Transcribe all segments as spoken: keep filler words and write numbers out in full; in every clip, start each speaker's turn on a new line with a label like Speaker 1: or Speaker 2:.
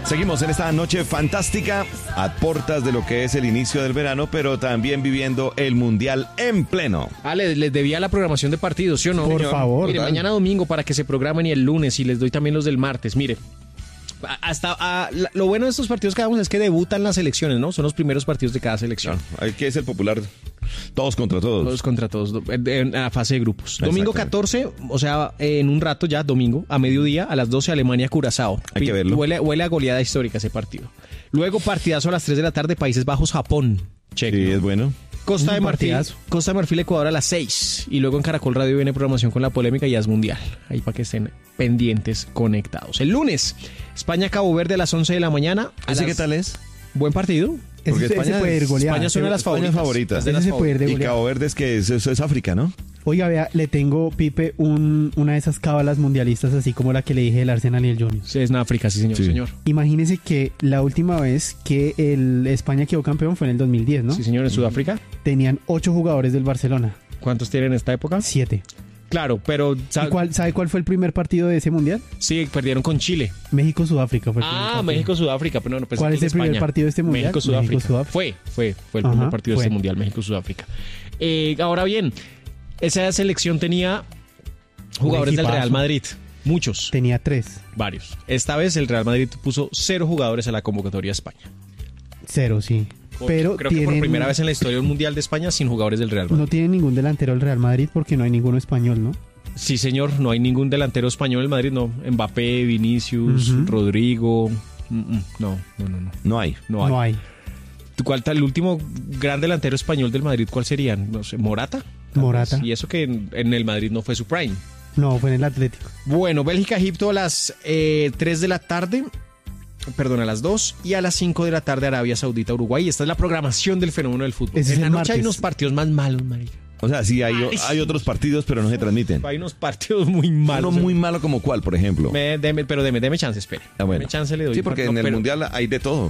Speaker 1: Seguimos en esta noche fantástica a puertas de lo que es el inicio del verano, pero también viviendo el Mundial en pleno.
Speaker 2: Ah, les, les debía la programación de partidos, ¿sí o no?
Speaker 3: Por
Speaker 2: Señor?
Speaker 3: favor.
Speaker 2: Mire,
Speaker 3: dale.
Speaker 2: mañana domingo para que se programen y el lunes, y les doy también los del martes. Mire, hasta a, la, lo bueno de estos partidos que hagamos es que debutan las selecciones, ¿no? Son los primeros partidos de cada selección.
Speaker 1: Hay que es el popular. Todos contra todos.
Speaker 2: Todos contra todos, en, en la fase de grupos. Domingo catorce, o sea, en un rato ya, domingo, a mediodía, a las doce, Alemania-Curazao.
Speaker 1: Hay que verlo.
Speaker 2: Huele, huele a goleada histórica ese partido. Luego, partidazo a las tres de la tarde, Países Bajos-Japón. Check.
Speaker 1: Sí, es bueno.
Speaker 2: Costa de
Speaker 3: Un
Speaker 2: Marfil,
Speaker 3: partidazo.
Speaker 2: Costa de Marfil, Ecuador a las seis. Y luego en Caracol Radio viene programación con la polémica y ya es mundial. Ahí para que estén pendientes, conectados. El lunes, España-Cabo Verde a las once de la mañana. A
Speaker 1: ¿Ese
Speaker 2: las...
Speaker 1: qué tal es?
Speaker 2: Buen partido.
Speaker 1: Porque
Speaker 3: Ese,
Speaker 1: España
Speaker 3: ese puede ir
Speaker 1: es-
Speaker 3: goleada.
Speaker 2: España es una de las
Speaker 1: España es
Speaker 2: favoritas.
Speaker 1: favorita.
Speaker 2: Es de
Speaker 3: Ese
Speaker 2: las
Speaker 3: se puede ir de
Speaker 1: Y
Speaker 3: goleada.
Speaker 1: Cabo Verde es que eso, eso es África, ¿no?
Speaker 3: Oiga, vea, le tengo, Pipe, un, una de esas cábalas mundialistas, así como la que le dije del Arsenal y el Junior.
Speaker 2: Sí, es en África, sí, señor.
Speaker 1: Sí.
Speaker 2: señor.
Speaker 3: Imagínese que la última vez que el España quedó campeón fue en el dos mil diez, ¿no?
Speaker 2: Sí, señor, en Sudáfrica.
Speaker 3: Tenían ocho jugadores del Barcelona,
Speaker 2: ¿Cuántos tienen en esta época?
Speaker 3: siete.
Speaker 2: Claro, pero
Speaker 3: ¿Y
Speaker 2: ¿sabe,
Speaker 3: cuál, sabe cuál fue el primer partido de ese mundial?
Speaker 2: sí, perdieron con Chile.
Speaker 3: México-Sudáfrica fue el primer
Speaker 2: Ah,
Speaker 3: partido.
Speaker 2: México-Sudáfrica, pero no, no pensé
Speaker 3: ¿Cuál
Speaker 2: que
Speaker 3: es el primer
Speaker 2: España.
Speaker 3: partido de este mundial?
Speaker 2: México-Sudáfrica.
Speaker 3: México-Sudáfrica.
Speaker 2: Fue, fue, fue el
Speaker 3: Ajá,
Speaker 2: primer partido
Speaker 3: fue.
Speaker 2: de este mundial, México-Sudáfrica. Eh, ahora bien, esa selección tenía jugadores del
Speaker 3: equipazo.
Speaker 2: Real Madrid. Muchos,
Speaker 3: Tenía tres,
Speaker 2: varios. Esta vez el Real Madrid puso cero jugadores a la convocatoria de España.
Speaker 3: cero, sí. Pero
Speaker 2: Creo que
Speaker 3: tienen,
Speaker 2: por primera vez en la historia de un mundial de España sin jugadores del Real Madrid.
Speaker 3: no tiene ningún delantero el Real Madrid porque no hay ninguno español, ¿no?
Speaker 2: Sí, señor, no hay ningún delantero español en Madrid, no. Mbappé, Vinicius,
Speaker 3: Ujú.
Speaker 2: Rodrigo. Mm, mm, No, no, no, no.
Speaker 1: No hay.
Speaker 2: No hay.
Speaker 3: No hay.
Speaker 2: ¿Cuál tal el último gran delantero español del Madrid? ¿Cuál sería? No sé, Morata. Tal
Speaker 3: Morata.
Speaker 2: vez. Y eso que en, en el Madrid no fue su prime.
Speaker 3: No, fue en el Atlético.
Speaker 2: Bueno, Bélgica-Egipto a las eh, tres de la tarde. Perdón, a las dos. Y a las cinco de la tarde Arabia Saudita-Uruguay. Esta es la programación del fenómeno del fútbol.
Speaker 3: Ese es
Speaker 2: en la
Speaker 3: el
Speaker 2: noche hay
Speaker 3: martes.
Speaker 2: unos partidos más malos, marica.
Speaker 1: O sea, sí, hay, hay otros partidos, pero no se transmiten.
Speaker 2: Hay unos partidos muy malos.
Speaker 1: Uno muy malo como cuál, por ejemplo.
Speaker 2: Me- deme- pero deme, deme chance, espere.
Speaker 1: Ah, bueno.
Speaker 2: Deme chance, le doy.
Speaker 1: Sí, porque
Speaker 2: No,
Speaker 1: en el
Speaker 2: pero-
Speaker 1: Mundial hay de todo.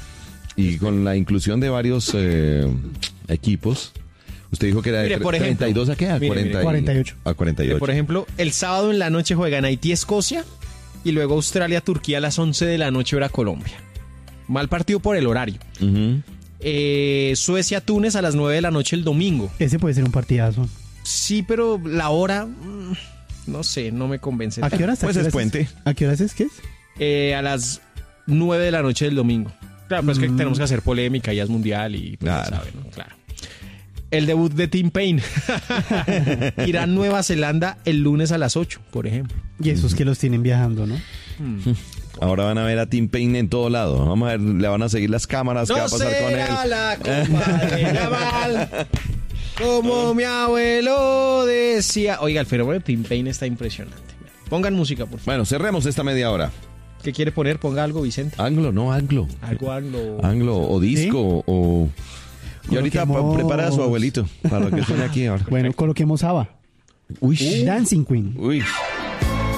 Speaker 1: Y con la inclusión de varios eh, equipos, usted dijo que era de
Speaker 2: Mire, por
Speaker 1: treinta y dos a qué? A
Speaker 2: Mire, mire.
Speaker 1: cuarenta y-
Speaker 3: cuarenta y ocho.
Speaker 1: A cuarenta y
Speaker 2: Mire,
Speaker 1: ocho.
Speaker 2: por ejemplo, el sábado en la noche juegan Haití-Escocia y luego Australia-Turquía a las once de la noche hora Colombia. Mal partido por el horario.
Speaker 1: Ujú.
Speaker 2: Eh, Suecia-Túnez a las nueve de la noche el domingo.
Speaker 3: Ese puede ser un partidazo.
Speaker 2: Sí, pero la hora, mm, no sé, no me convence.
Speaker 3: ¿A qué horas? ¿A
Speaker 1: Pues
Speaker 3: qué
Speaker 1: es
Speaker 3: horas
Speaker 1: puente.
Speaker 3: ¿A qué horas es que es?
Speaker 2: Eh, a las nueve de la noche del domingo. Claro, pero es que
Speaker 3: Mm.
Speaker 2: tenemos que hacer polémica, ya es mundial y pues, ya
Speaker 1: Claro.
Speaker 2: sabe, ¿no? Claro. El debut de Tim Payne. Irán Nueva Zelanda el lunes a las ocho, por ejemplo.
Speaker 3: Y esos que los tienen viajando, ¿no?
Speaker 1: Ahora van a ver a Tim Payne en todo lado. Vamos a ver, le van a seguir las cámaras. ¿Qué va a pasar con él?
Speaker 2: la copa de Yamal, como mi abuelo decía. Oiga, el fenómeno de Tim Payne está impresionante. Pongan música, por favor.
Speaker 1: Bueno, cerremos esta media hora.
Speaker 2: ¿Qué quiere poner? Ponga algo, Vicente.
Speaker 1: Anglo, no anglo.
Speaker 2: Algo anglo.
Speaker 1: Anglo o disco o... Y ahorita
Speaker 3: Coloquemos-
Speaker 1: pa- prepara a su abuelito para lo que suene aquí ahora.
Speaker 3: Bueno, coloquemos ABBA.
Speaker 1: Uy.
Speaker 3: Dancing Queen.
Speaker 1: Uy.